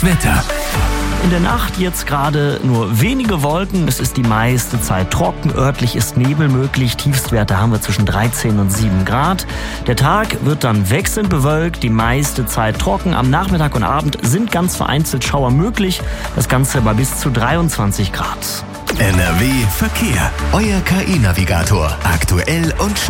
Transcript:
Wetter. In der Nacht jetzt gerade nur wenige Wolken. Es ist die meiste Zeit trocken. Örtlich ist Nebel möglich. Tiefstwerte haben wir zwischen 13 und 7 Grad. Der Tag wird dann wechselnd bewölkt. Die meiste Zeit trocken. Am Nachmittag und Abend sind ganz vereinzelt Schauer möglich. Das Ganze bei bis zu 23 Grad. NRW Verkehr. Euer KI-Navigator. Aktuell und